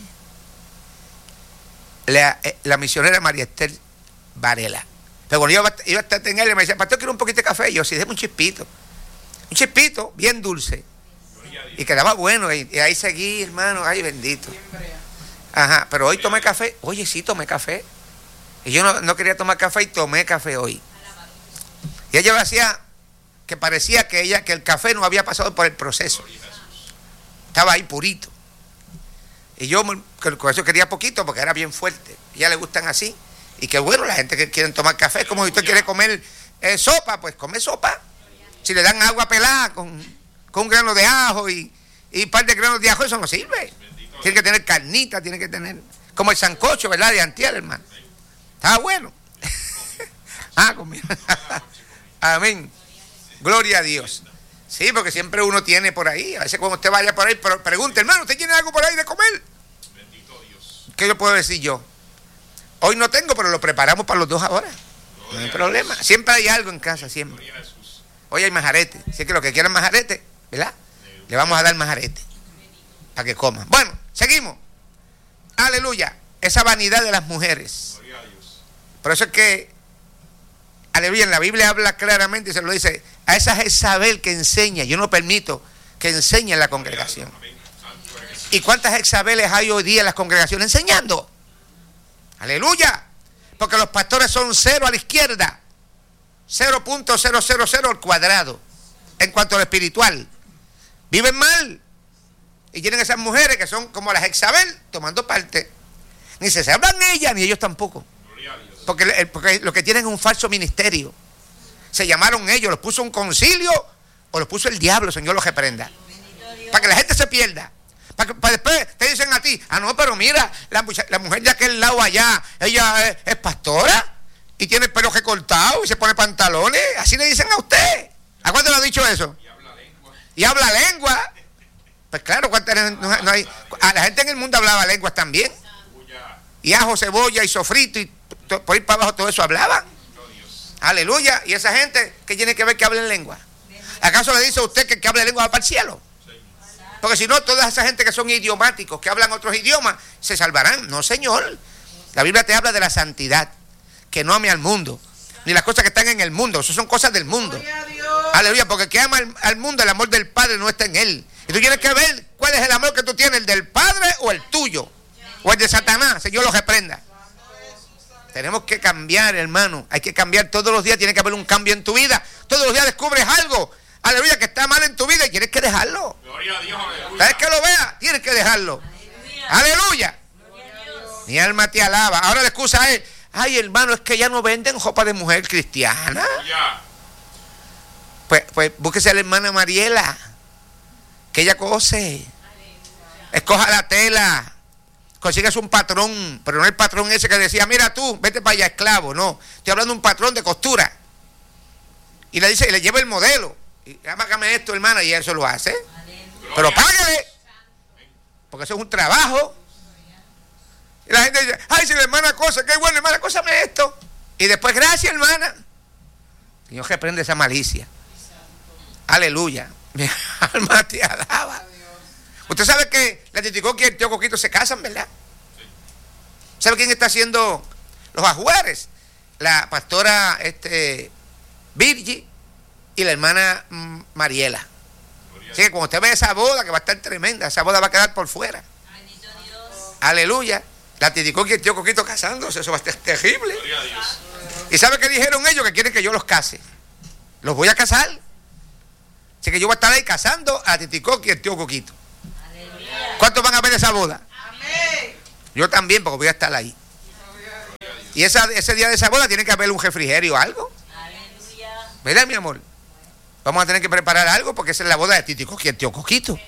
la, la misionera María Esther Varela. Pero cuando yo iba, iba a estar en él, me decía, pastor, quiero un poquito de café. Y yo, sí, déme un chispito. Un chispito bien dulce. Y quedaba bueno. Y, y ahí seguí, hermano. Ay, bendito. Ajá. Pero hoy tomé café. Oye, sí, tomé café. Y yo no, no quería tomar café y tomé café hoy. Y ella me hacía que parecía que ella, que el café no había pasado por el proceso. Estaba ahí purito. Y yo con eso quería poquito porque era bien fuerte. A ella le gustan así. Y que bueno, la gente que quiere tomar café, como si usted quiere comer eh, sopa, pues come sopa. Si le dan agua pelada con, con un grano de ajo y, y un par de granos de ajo, eso no sirve. Tiene que tener carnita, tiene que tener, como el sancocho, ¿verdad? De antier, hermano. Estaba bueno. Ah, conmigo. Amén. Gloria a Dios. Sí, porque siempre uno tiene por ahí. A veces cuando usted vaya por ahí, pero pregunte, hermano, ¿usted tiene algo por ahí de comer? Bendito Dios. ¿Qué le puedo decir yo? Hoy no tengo, pero lo preparamos para los dos ahora. No hay problema. Siempre hay algo en casa, siempre. Hoy hay majarete. Si es que lo que quieran majarete, ¿verdad? Le vamos a dar majarete para que coman. Bueno, seguimos. Aleluya. Esa vanidad de las mujeres. Por eso es que, aleluya, en la Biblia habla claramente y se lo dice, a esa Jezabel que enseña, yo no permito que enseñe en la congregación. ¿Y cuántas Jezabeles hay hoy día en las congregaciones enseñando? Aleluya. Porque los pastores son cero a la izquierda. cero punto cero cero cero al cuadrado. En cuanto a lo espiritual. Viven mal. Y tienen esas mujeres que son como las Jezabel tomando parte. Ni se hablan ellas, ni ellos tampoco. Porque, porque lo que tienen es un falso ministerio. Se llamaron ellos, los puso un concilio o los puso el diablo, Señor los reprenda. Para que la gente se pierda. Para que para después te dicen a ti, ah, no, pero mira, la, la mujer de aquel lado allá, ella es, es pastora y tiene el pelo recortado y se pone pantalones. Así le dicen a usted. ¿A cuánto le ha dicho eso? Y habla lengua. Y habla lengua. Pues claro, no, no hay, a la gente en el mundo hablaba lenguas también. Y ajo, cebolla y sofrito y por ir para abajo todo eso hablaban. Aleluya. Y esa gente, ¿qué tiene que ver que hablen lengua? ¿Acaso le dice a usted que el que hable lengua va para el cielo? Porque si no, toda esa gente que son idiomáticos, que hablan otros idiomas, se salvarán. No, Señor. La Biblia te habla de la santidad, que no ame al mundo, ni las cosas que están en el mundo. Eso son cosas del mundo. Aleluya, porque el que ama al, al mundo, el amor del Padre no está en él. Y tú tienes que ver cuál es el amor que tú tienes, el del Padre o el tuyo, o el de Satanás. Señor los reprenda. Tenemos que cambiar, hermano. Hay que cambiar todos los días. Tiene que haber un cambio en tu vida. Todos los días descubres algo, aleluya, que está mal en tu vida y tienes que dejarlo. Gloria a Dios, aleluya. ¿Sabes que lo vea? Tienes que dejarlo. Aleluya. aleluya. Mi alma te alaba. Ahora la excusa es, ay, hermano, es que ya no venden ropa de mujer cristiana. Ya. Pues, pues búsquese a la hermana Mariela, que ella cose. Escoja la tela. Consigues un patrón, pero no el patrón ese que decía, mira tú, vete para allá, esclavo. No, estoy hablando de un patrón de costura. Y le dice, y le lleva el modelo. Y hágame esto, hermana, y eso lo hace. Pero págale, porque eso es un trabajo. Y la gente dice, ay, si la hermana cosa, qué bueno, hermana, cósame esto. Y después, gracias, hermana. Señor, reprende esa malicia. Aleluya. Mi alma te alaba. Usted sabe que la Titicoqui y el tío Coquito se casan, ¿verdad? Sí. ¿Sabe quién está haciendo los ajuares? La pastora este, Virgi y la hermana mm, Mariela. Así que cuando usted ve esa boda, que va a estar tremenda, esa boda va a quedar por fuera. Aleluya. La Titicoqui y el tío Coquito casándose, eso va a estar terrible. ¿Y sabe qué dijeron ellos? Que quieren que yo los case. ¿Los voy a casar? Así que yo voy a estar ahí casando a Titicoqui y el tío Coquito. ¿Cuántos van a ver esa boda? Amén. Yo también, porque voy a estar ahí. Y esa, ese día de esa boda tiene que haber un refrigerio o algo. ¿Verdad, mi amor? Vamos a tener que preparar algo porque esa es la boda de Titicoqui y el tío Coquito.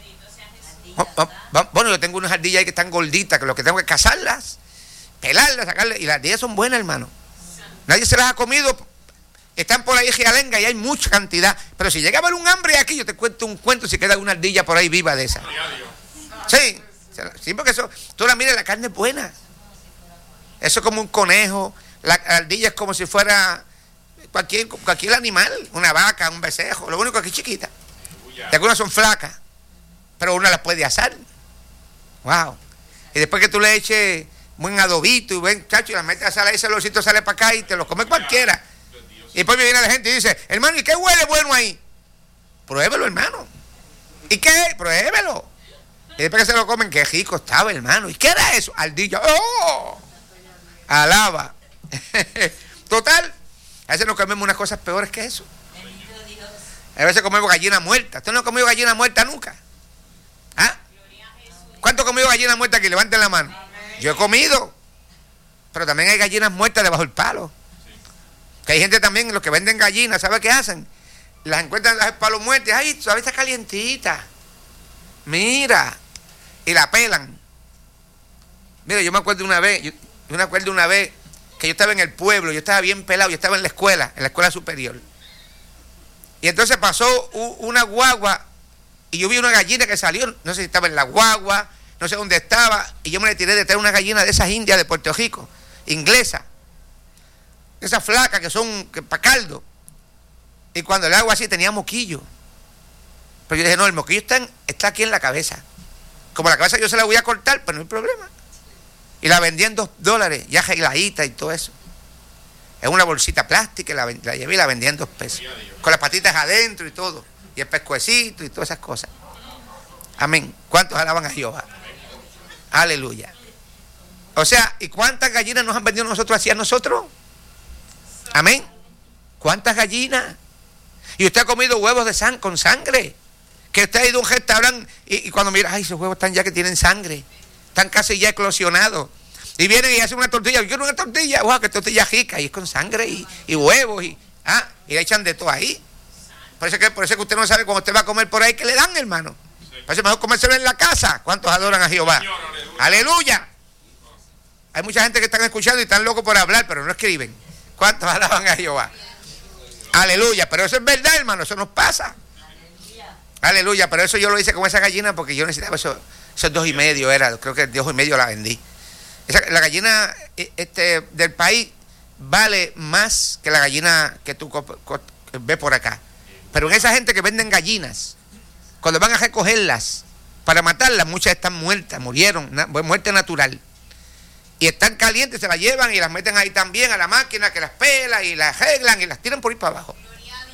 Bueno, yo tengo unas ardillas ahí que están gorditas, que lo que tengo que cazarlas, pelarlas, sacarlas. Y las ardillas son buenas, hermano. Nadie se las ha comido. Están por ahí gialenga y hay mucha cantidad. Pero si llega a haber un hambre aquí, yo te cuento un cuento si queda una ardilla por ahí viva de esa. Sí, sí, porque eso, tú la miras, la carne es buena. Eso es como un conejo. La ardilla es como si fuera cualquier, cualquier animal, una vaca, un becerro. Lo único que es chiquita. Y algunas son flacas, pero una las puede asar. Wow. Y después que tú le eches buen adobito y buen chacho y la metes a sal, ese olorcito sale para acá y te lo come cualquiera. Y después me viene la gente y dice, hermano, ¿y qué huele bueno ahí? Pruébelo, hermano. ¿Y qué? Pruébelo. Y después que se lo comen, qué rico estaba, hermano. ¿Y qué era eso? Ardilla. ¡Oh! Alaba. Total, a veces nos comemos unas cosas peores que eso. A veces comemos gallina muerta. ¿Usted no ha comido gallina muerta nunca? ¿Ah? ¿Cuánto ha comido gallina muerta aquí? Levanten la mano. Yo he comido. Pero también hay gallinas muertas debajo del palo. Que hay gente también, los que venden gallinas, ¿sabe qué hacen? Las encuentran debajo del palo muertas. Ay, todavía está calientita. Mira. Y la pelan. Mira, yo me acuerdo una vez, yo, yo me acuerdo una vez que yo estaba en el pueblo, yo estaba bien pelado, yo estaba en la escuela, en la escuela superior. Y entonces pasó una guagua y yo vi una gallina que salió, no sé si estaba en la guagua, no sé dónde estaba, y yo me le tiré detrás de una gallina de esas indias de Puerto Rico, inglesa, esas flacas que son para caldo. Y cuando el agua así tenía moquillo. Pero yo dije, no, el moquillo está, en, está aquí en la cabeza. Como la cabeza yo se la voy a cortar, pues no hay problema. Y la vendí en dos dólares, ya arregladita y todo eso. Es una bolsita plástica, la, la llevé y la vendí en dos pesos. Con las patitas adentro y todo. Y el pescuecito y todas esas cosas. Amén. ¿Cuántos alaban a Jehová? Aleluya. O sea, ¿y cuántas gallinas nos han vendido nosotros hacia nosotros? Amén. ¿Cuántas gallinas? Y usted ha comido huevos de sang con sangre. Que usted ha ido a un restaurante y, y cuando mira, ay, esos huevos están ya que tienen sangre. Están casi ya eclosionados. Y vienen y hacen una tortilla. Yo quiero una tortilla. ¡Wow! Que tortilla rica. Y es con sangre y, y huevos. Y, ah, y le echan de todo ahí. Por eso, que, por eso que usted no sabe cuando usted va a comer por ahí que le dan, hermano. Por eso es mejor comérselo en la casa. ¿Cuántos adoran a Jehová? Señor, aleluya. ¡Aleluya! Hay mucha gente que están escuchando y están locos por hablar, pero no escriben. ¿Cuántos alaban a Jehová? Aleluya. Pero eso es verdad, hermano. Eso nos pasa. Aleluya. Pero eso yo lo hice con esa gallina porque yo necesitaba eso. Esos dos y medio era, creo que dos y medio la vendí. Esa, la gallina este, del país vale más que la gallina que tú co, co, ves por acá. Pero en esa gente que venden gallinas, cuando van a recogerlas para matarlas, muchas están muertas, murieron, na, muerte natural. Y están calientes, se las llevan y las meten ahí también a la máquina que las pela y las arreglan y las tiran por ahí para abajo.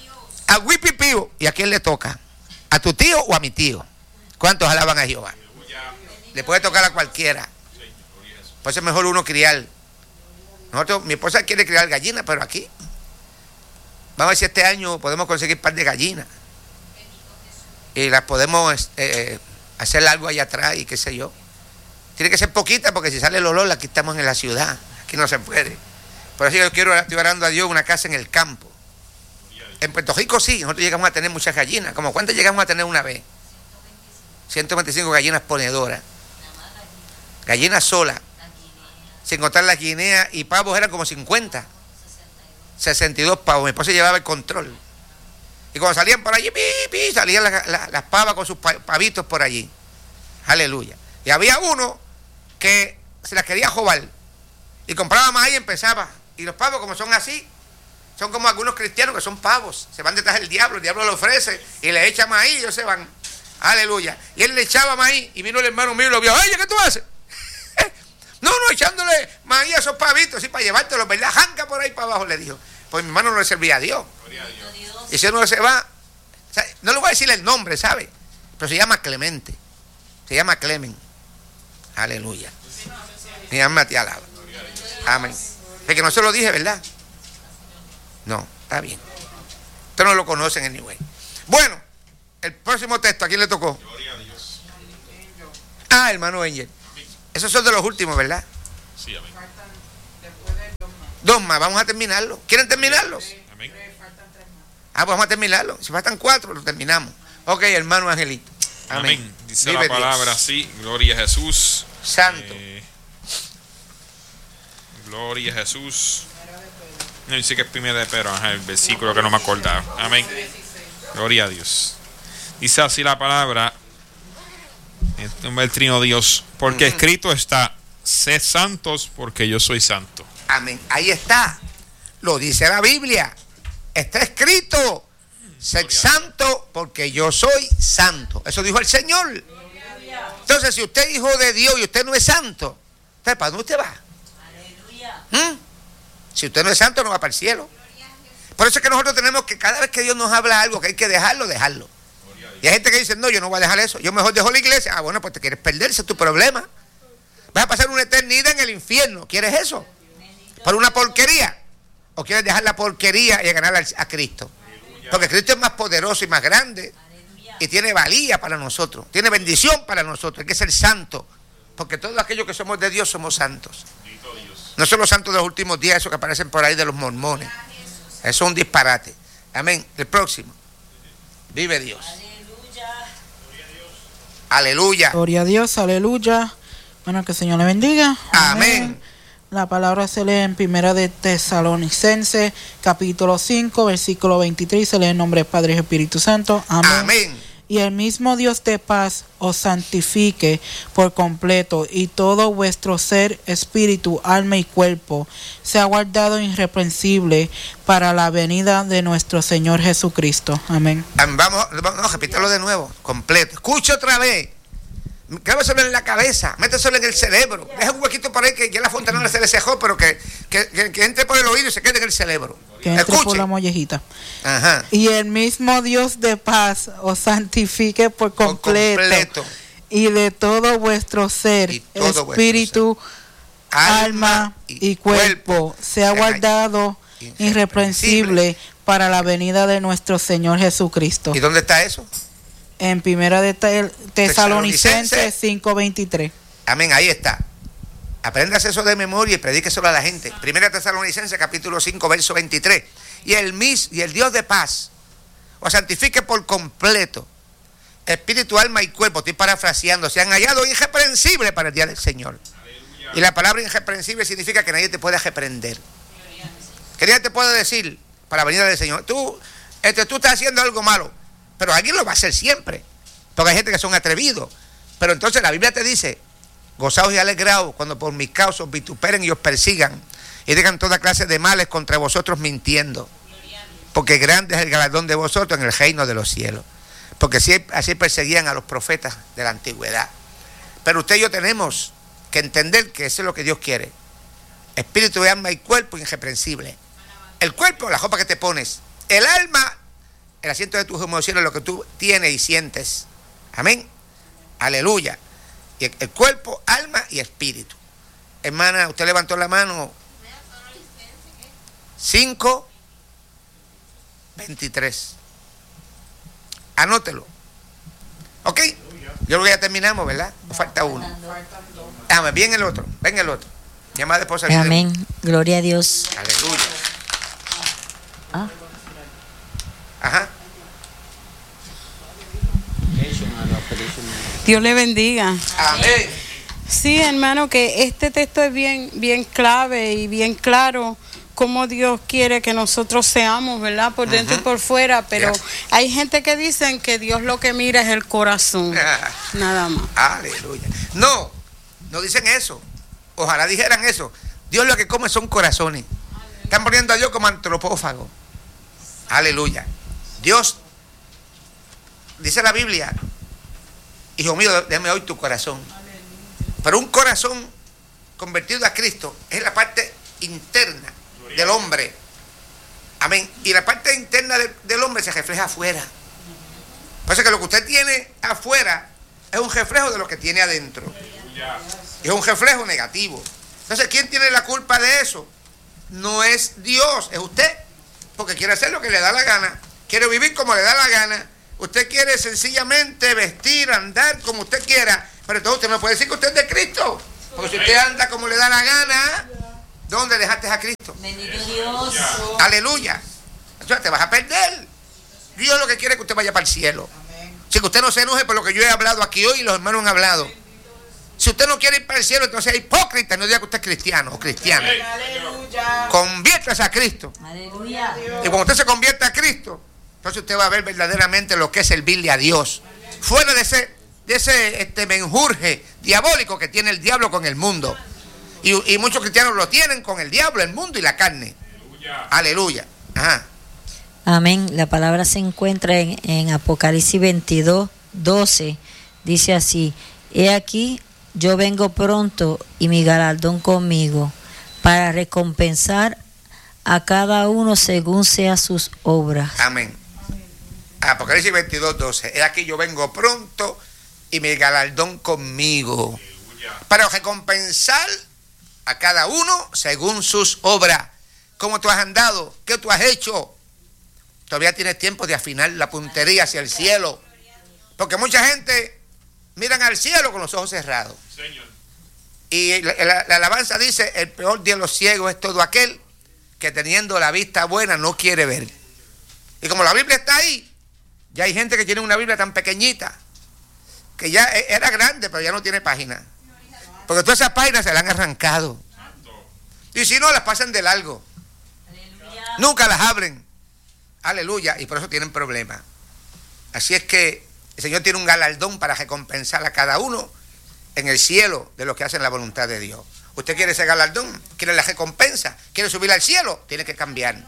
A Wipipío. ¿Y a quién le toca? ¿A tu tío o a mi tío? ¿Cuántos alaban a Jehová? Le puede tocar a cualquiera. Por eso es mejor uno criar. Nosotros, mi esposa quiere criar gallinas, pero aquí vamos a ver si este año podemos conseguir un par de gallinas y las podemos eh, hacer algo allá atrás y qué sé yo. Tiene que ser poquita porque si sale el olor, aquí estamos en la ciudad, aquí no se puede. Por eso yo quiero, estoy orando a Dios una casa en el campo. En Puerto Rico sí, nosotros llegamos a tener muchas gallinas. ¿Como cuántas llegamos a tener una vez? ciento veinticinco gallinas ponedoras. Gallinas solas, sin contar las guineas, y pavos eran como cincuenta, sesenta y dos pavos. Mi esposa llevaba el control. Y cuando salían por allí, pi, pi, salían las, las, las pavas con sus pavitos por allí. Aleluya. Y había uno que se las quería jobar y compraba maíz y empezaba. Y los pavos, como son así, son como algunos cristianos que son pavos. Se van detrás del diablo, el diablo le ofrece y le echa maíz y ellos se van. Aleluya. Y él le echaba maíz y vino el hermano mío y lo vio. Oye, ¿qué tú haces? No, no, echándole maíz a esos pavitos, así para llevártelos, ¿verdad? Janca por ahí para abajo, le dijo. Pues mi hermano no le servía a Dios. A y si uno se va, o sea, no le voy a decir el nombre, ¿sabe? Pero se llama Clemente. Se llama Clemen. Aleluya. Mi alma te alaba. Amén. Es que no se lo dije, ¿verdad? No, está bien. Ustedes no lo conocen anyway. Bueno, el próximo texto, ¿a quién le tocó? Gloria a Dios. Ah, hermano Angel. Esos son de los últimos, ¿verdad? Sí, amén. Dos más, vamos a terminarlo. ¿Quieren terminarlos? Amén. Ah, pues vamos a terminarlo. Si faltan cuatro, lo terminamos. Ok, hermano Angelito. Amén. Amén. Dice Vive la palabra Dios. así. Gloria a Jesús. Santo. Eh, gloria a Jesús. No, dice que es primera de Pedro, ajá, el versículo que no me acordaba. Amén. Gloria a Dios. Dice así la palabra, en el trino Dios, porque Ujú. escrito está, sed santos porque yo soy santo. Amén. Ahí está. Lo dice la Biblia. Está escrito. Sed santo porque yo soy santo. Eso dijo el Señor. Entonces, si usted es hijo de Dios y usted no es santo, entonces, ¿para dónde usted va? ¿Mm? Si usted no es santo, no va para el cielo. Por eso es que nosotros tenemos que, cada vez que Dios nos habla algo que hay que dejarlo, dejarlo. Y hay gente que dice, no, yo no voy a dejar eso. Yo mejor dejo la iglesia. Ah, bueno, pues te quieres perder, ese es tu problema. Vas a pasar una eternidad en el infierno. ¿Quieres eso? ¿Por una porquería? ¿O quieres dejar la porquería y ganar a Cristo? Porque Cristo es más poderoso y más grande. Y tiene valía para nosotros. Tiene bendición para nosotros. Hay que ser santo. Porque todos aquellos que somos de Dios somos santos. No son los santos de los últimos días, esos que aparecen por ahí de los mormones. Eso es un disparate. Amén. El próximo. Vive Dios. Aleluya. Gloria a Dios, aleluya. Bueno, que el Señor le bendiga. Amén. La palabra se lee en Primera de Tesalonicenses, capítulo cinco, versículo veintitrés. Se lee en nombre del Padre y Espíritu Santo. Amén. Amén. Y el mismo Dios de paz os santifique por completo, y todo vuestro ser, espíritu, alma y cuerpo sea guardado irreprensible para la venida de nuestro Señor Jesucristo. Amén. Vamos, vamos, repítelo de nuevo, completo. Escucha otra vez. Grábaselo en la cabeza, méteselo en el cerebro. Deja un huequito por ahí que ya la fontanela se le cejó, pero que, que, que, que entre por el oído y se quede en el cerebro. Que entre Escuche. por la mollejita. Ajá. Y el mismo Dios de paz os santifique por completo, Por completo. y de todo vuestro ser, Y todo vuestro espíritu, ser. alma y cuerpo, sea guardado irreprensible irreprensible para la venida de nuestro Señor Jesucristo. ¿Y dónde está eso? En Primera de Te- Tesalonicenses Tesalonicenses. cinco veintitrés. Amén, ahí está. Apréndase eso de memoria y predíqueselo a la gente. Primera Tesalonicenses capítulo cinco, verso veintitrés. Y el mis y el Dios de paz os santifique por completo, espíritu, alma y cuerpo. Estoy parafraseando. Se han hallado irreprensibles para el día del Señor. Aleluya. Y la palabra irreprensible significa que nadie te puede reprender. Que nadie te puede decir para la venida del Señor, tú, este, tú estás haciendo algo malo, pero alguien lo va a hacer siempre. Porque hay gente que son atrevidos. Pero entonces la Biblia te dice, gozaos y alegraos cuando por mis causas os vituperen y os persigan y digan toda clase de males contra vosotros mintiendo. Porque grande es el galardón de vosotros en el reino de los cielos. Porque así, así perseguían a los profetas de la antigüedad. Pero usted y yo tenemos que entender que eso es lo que Dios quiere. Espíritu, alma y cuerpo irreprensible. El cuerpo, la ropa que te pones. El alma, el asiento de tus emociones, lo que tú tienes y sientes. Amén. Aleluya. Y el, el cuerpo, alma y espíritu. Hermana, usted levantó la mano. cinco veintitrés. Anótelo. ¿Ok? Yo creo que ya terminamos, ¿verdad? Nos falta uno. Ah, ven el otro. Ven el otro. Mi amada esposa. Amén. Gloria a Dios. Aleluya. Ah. Ajá. Dios le bendiga. Amén. Sí, hermano, que este texto es bien, bien clave y bien claro cómo Dios quiere que nosotros seamos, ¿verdad? Por dentro uh-huh. y por fuera, pero yeah. hay gente que dicen que Dios lo que mira es el corazón, nada más. Aleluya. No, no dicen eso. Ojalá dijeran eso. Dios lo que come son corazones. Están poniendo a Dios como antropófago. Aleluya. Dios, dice la Biblia, hijo mío, déjame hoy tu corazón. Pero un corazón convertido a Cristo es la parte interna del hombre. Amén. Y la parte interna de, del hombre se refleja afuera. Por eso que lo que usted tiene afuera es un reflejo de lo que tiene adentro. Y es un reflejo negativo. Entonces, ¿quién tiene la culpa de eso? No es Dios, es usted. Porque quiere hacer lo que le da la gana. Quiere vivir como le da la gana. Usted quiere sencillamente vestir, andar como usted quiera, pero entonces usted no puede decir que usted es de Cristo. Porque si usted anda como le da la gana, ¿dónde dejaste a Cristo? Bendito Dios. Aleluya. Entonces te vas a perder. Dios lo que quiere es que usted vaya para el cielo. Si que usted no se enoje por lo que yo he hablado aquí hoy y los hermanos han hablado. Si usted no quiere ir para el cielo, entonces es hipócrita. No diga que usted es cristiano o cristiana. Conviértase a Cristo. Aleluya. Y cuando usted se convierta a Cristo, entonces usted va a ver verdaderamente lo que es servirle a Dios. Fuera de ese, de ese este, menjurje diabólico que tiene el diablo con el mundo. Y, y muchos cristianos lo tienen con el diablo, el mundo y la carne. Aleluya. Aleluya. Ajá. Amén. La palabra se encuentra en, en Apocalipsis veintidós, doce. Dice así: he aquí, yo vengo pronto y mi galardón conmigo, para recompensar a cada uno según sea sus obras. Amén. Apocalipsis veintidós, doce. He aquí, yo vengo pronto y mi galardón conmigo, para recompensar a cada uno según sus obras. ¿Cómo tú has andado? ¿Qué tú has hecho? Todavía tienes tiempo de afinar la puntería hacia el cielo. Porque mucha gente miran al cielo con los ojos cerrados. Señor. Y la, la, la alabanza dice: el peor de los ciegos es todo aquel que teniendo la vista buena no quiere ver. Y como la Biblia está ahí, ya hay gente que tiene una Biblia tan pequeñita que ya era grande, pero ya no tiene página. Porque todas esas páginas se las han arrancado. Y si no, las pasan de largo. Nunca las abren. Aleluya. Y por eso tienen problemas. Así es que el Señor tiene un galardón para recompensar a cada uno en el cielo de los que hacen la voluntad de Dios. ¿Usted quiere ese galardón? ¿Quiere la recompensa? ¿Quiere subir al cielo? Tiene que cambiar.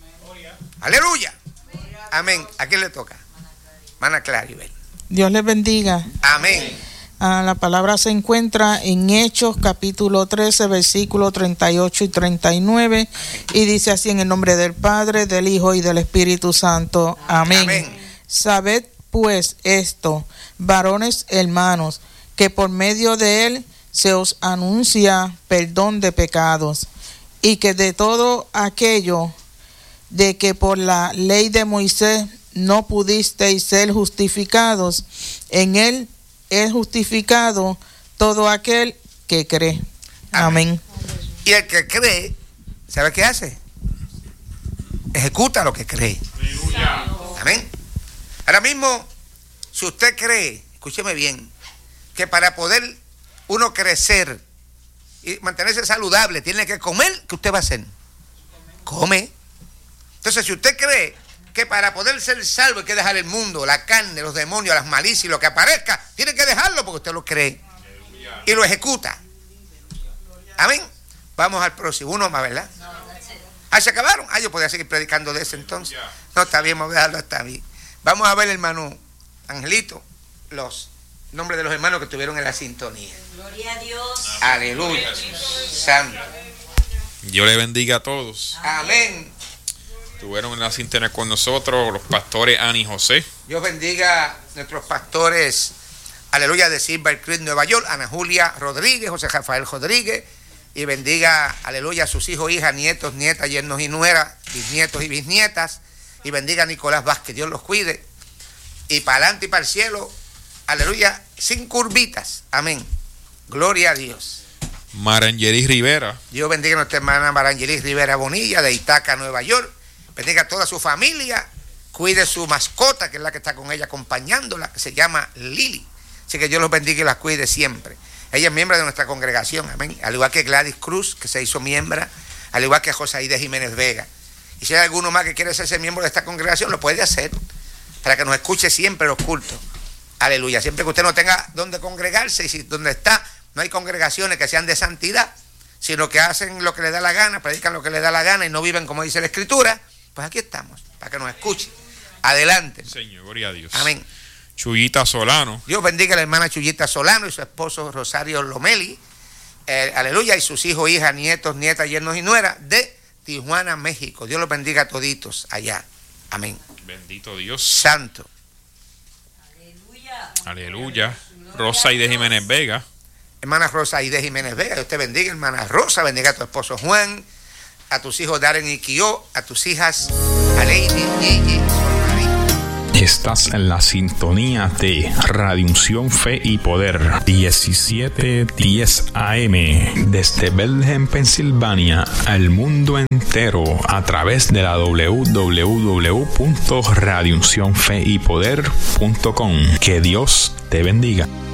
Aleluya. Amén. ¿A quién le toca? Mana Claribel. Dios les bendiga. Amén. Ah, la palabra se encuentra en Hechos capítulo trece, versículos treinta y ocho y treinta y nueve, y dice así: en el nombre del Padre, del Hijo y del Espíritu Santo. Amén. Amén. Sabed pues esto, varones hermanos, que por medio de él se os anuncia perdón de pecados, y que de todo aquello de que por la ley de Moisés no pudisteis ser justificados, en él es justificado todo aquel que cree. Amén. Amén. Y el que cree, ¿sabe qué hace? Ejecuta lo que cree. Aleluya. Amén. Ahora mismo, si usted cree, escúcheme bien, que para poder uno crecer y mantenerse saludable tiene que comer, ¿qué usted va a hacer? Come. Entonces, si usted cree que para poder ser salvo hay que dejar el mundo, la carne, los demonios, las malicias y lo que aparezca, tiene que dejarlo porque usted lo cree y lo ejecuta. Amén. Vamos al próximo. Uno más, ¿verdad? Ah, ¿se acabaron? Ah, yo podía seguir predicando de ese entonces. No, está bien, vamos a dejarlo hasta bien. Vamos a ver, hermano Angelito, los nombres de los hermanos que estuvieron en la sintonía. Gloria a Dios. Aleluya. Santo. Dios le bendiga a todos. Amén. Estuvieron en la sintonía con nosotros los pastores Ani y José. Dios bendiga a nuestros pastores, aleluya, de Silver Creek, Nueva York, Ana Julia Rodríguez, José Rafael Rodríguez, y bendiga, aleluya, a sus hijos, hijas, nietos, nietas, yernos y nueras, bisnietos y bisnietas, y bendiga a Nicolás Vázquez, Dios los cuide, y para adelante y para el cielo, aleluya, sin curvitas, amén, gloria a Dios. Marangelis Rivera. Dios bendiga a nuestra hermana Marangelis Rivera Bonilla, de Itaca, Nueva York. Bendiga a toda su familia, cuide su mascota, que es la que está con ella acompañándola, que se llama Lili. Así que Dios los bendiga y las cuide siempre. Ella es miembro de nuestra congregación, amén. Al igual que Gladys Cruz, que se hizo miembro, al igual que Josaide Jiménez Vega. Y si hay alguno más que quiere hacerse miembro de esta congregación, lo puede hacer, para que nos escuche siempre los cultos. Aleluya. Siempre que usted no tenga donde congregarse, y si donde está no hay congregaciones que sean de santidad, sino que hacen lo que les da la gana, predican lo que les da la gana y no viven como dice la Escritura, pues aquí estamos, para que nos escuche. Adelante. Señor, gloria a Dios. Amén. Chuyita Solano. Dios bendiga a la hermana Chuyita Solano y su esposo Rosario Lomeli. Eh, aleluya. Y sus hijos, hijas, nietos, nietas, yernos y nueras de Tijuana, México. Dios los bendiga a toditos allá. Amén. Bendito Dios. Santo. Aleluya. Aleluya. Rosa y de Jiménez Vega. Hermana Rosa y de Jiménez Vega. Dios te bendiga, hermana Rosa. Bendiga a tu esposo Juan, a tus hijos Darren y Kio, a tus hijas Aleini, Gigi, Estás en la sintonía de Radio Unción, Fe y Poder, diecisiete diez A M, desde Bethlehem, Pensilvania, al mundo entero, a través de la doble u doble u doble u punto radio unción fe y poder punto com. Que Dios te bendiga.